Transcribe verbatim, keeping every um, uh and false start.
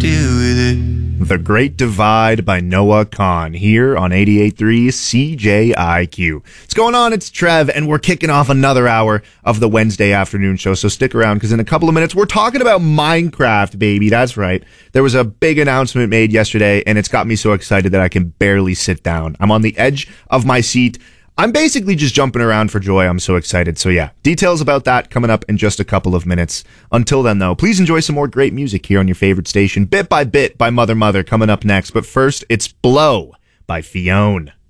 deal with it. The Great Divide by Noah Kahan here on eighty-eight point three C J I Q. What's going on? It's Trev, and we're kicking off another hour of the Wednesday afternoon show, so stick around because in a couple of minutes we're talking about Minecraft, baby. That's right. There was a big announcement made yesterday, and it's got me so excited that I can barely sit down. I'm on the edge of my seat. I'm basically just jumping around for joy. I'm so excited. So yeah, details about that coming up in just a couple of minutes. Until then, though, please enjoy some more great music here on your favorite station, Bit by Bit by Mother Mother coming up next. But first, it's Blow by Fionn.